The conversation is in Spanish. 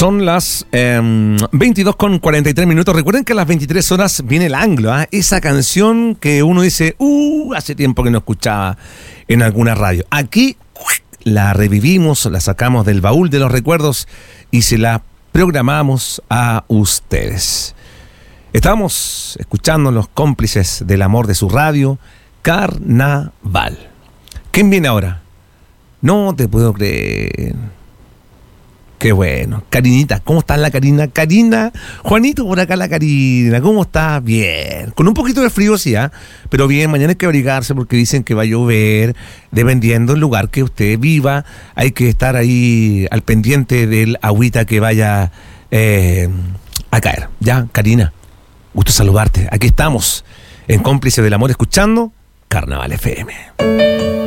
Son las 22:43. Recuerden que a las 23 horas viene el Anglo, ¿eh? Esa canción que uno dice, hace tiempo que no escuchaba en alguna radio. Aquí la revivimos, la sacamos del baúl de los recuerdos y se la programamos a ustedes. Estamos escuchando los cómplices del amor de su radio, Carnaval. ¿Quién viene ahora? No te puedo creer. Qué bueno. Carinita, ¿cómo está la Karina? Karina, Juanito, por acá la Karina. ¿Cómo está? Bien. Con un poquito de frío, sí, ¿eh? Pero bien, mañana hay que abrigarse porque dicen que va a llover. Dependiendo del lugar que usted viva, hay que estar ahí al pendiente del agüita que vaya a caer. Ya, Karina, gusto saludarte. Aquí estamos, en Cómplice del Amor, escuchando Carnaval FM.